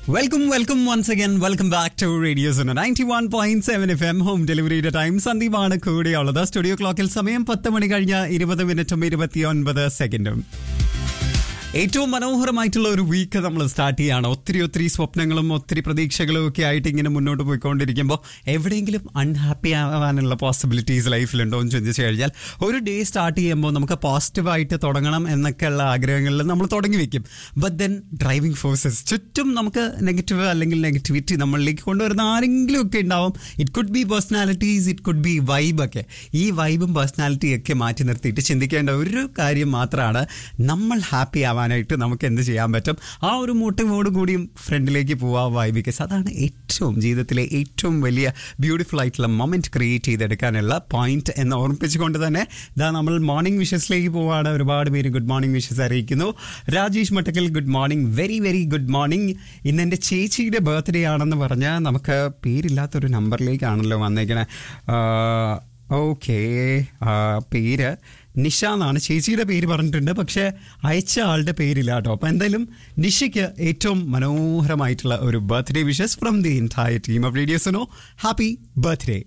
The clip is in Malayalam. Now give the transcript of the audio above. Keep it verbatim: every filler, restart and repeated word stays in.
Welcome, welcome once again. Welcome back to Radio Zone ninety-one point seven F M Home Delivery Time. സന്ദീപാണ് കൂടെയുള്ളത്. സ്റ്റുഡിയോ ക്ലോക്കിൽ സമയം പത്ത് മണി കഴിഞ്ഞ ഇരുപത് മിനിറ്റും ഇരുപത്തിയൊൻപത് സെക്കൻഡും. ഏറ്റവും മനോഹരമായിട്ടുള്ള ഒരു വീക്ക് നമ്മൾ സ്റ്റാർട്ട് ചെയ്യാണ്. ഒത്തിരി ഒത്തിരി സ്വപ്നങ്ങളും ഒത്തിരി പ്രതീക്ഷകളും ഒക്കെ ആയിട്ട് ഇങ്ങനെ മുന്നോട്ട് പോയിക്കൊണ്ടിരിക്കുമ്പോൾ എവിടെയെങ്കിലും അൺഹാപ്പി ആവാനുള്ള പോസിബിലിറ്റീസ് ലൈഫിലുണ്ടോ എന്ന് ചോദിച്ചു കഴിഞ്ഞാൽ ഒരു ഡേ സ്റ്റാർട്ട് ചെയ്യുമ്പോൾ നമുക്ക് പോസിറ്റീവായിട്ട് തുടങ്ങണം എന്നൊക്കെയുള്ള ആഗ്രഹങ്ങളിൽ നമ്മൾ തുടങ്ങി വെക്കും. ബട്ട് ദെൻ ഡ്രൈവിംഗ് ഫോഴ്സസ് ചുറ്റും നമുക്ക് നെഗറ്റീവ് അല്ലെങ്കിൽ നെഗറ്റിവിറ്റി നമ്മളിലേക്ക് കൊണ്ടുവരുന്ന ആരെങ്കിലും ഒക്കെ ഉണ്ടാവും. It could be personalities, it could be vibe ഒക്കെ. ഈ വൈബും പേഴ്സണാലിറ്റിയും ഒക്കെ മാറ്റി നിർത്തിയിട്ട് ചിന്തിക്കേണ്ട ഒരു കാര്യം മാത്രമാണ്, നമ്മൾ ഹാപ്പി ആവാൻ ായിട്ട് നമുക്ക് എന്ത് ചെയ്യാൻ പറ്റും. ആ ഒരു മോട്ടീവോട് കൂടിയും ഫ്രണ്ടിലേക്ക് പോവാം വൈ. ബിക്കോസ് അതാണ് ഏറ്റവും ജീവിതത്തിലെ ഏറ്റവും വലിയ ബ്യൂട്ടിഫുൾ ആയിട്ടുള്ള മൊമെന്റ് ക്രിയേറ്റ് ചെയ്തെടുക്കാനുള്ള പോയിന്റ് എന്ന് ഓർമ്മിപ്പിച്ചുകൊണ്ട് തന്നെ ഇതാ നമ്മൾ മോർണിംഗ് വിഷസിലേക്ക് പോവാണ്. ഒരുപാട് പേര് ഗുഡ് മോർണിംഗ് വിഷസ് അറിയിക്കുന്നു. Rajesh Mattakkal good morning, very very good morning. ഇന്ന് എൻ്റെ ചേച്ചിയുടെ ബർത്ത്ഡേ ആണെന്ന് പറഞ്ഞാൽ നമുക്ക് പേരില്ലാത്തൊരു നമ്പറിലേക്കാണല്ലോ വന്നേക്കണേ. ഓക്കെ, പേര് നിഷ എന്നാണ്. ചേച്ചിയുടെ പേര് പറഞ്ഞിട്ടുണ്ട്, പക്ഷേ അയച്ച ആളുടെ പേരില്ല കേട്ടോ. അപ്പോൾ എന്തായാലും നിഷയ്ക്ക് ഏറ്റവും മനോഹരമായിട്ടുള്ള ഒരു birthday wishes from the entire team of radio Sono. Happy birthday.